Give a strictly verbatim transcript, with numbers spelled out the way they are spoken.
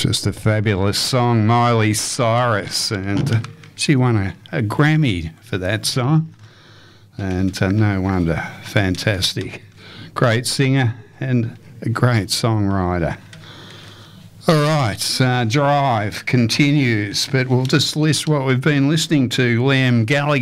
Just a fabulous song, Miley Cyrus, and uh, she won a, a Grammy for that song. And uh, no wonder, fantastic. Great singer and a great songwriter. All right, uh, Drive continues, but we'll just list what we've been listening to. Liam Gallagher.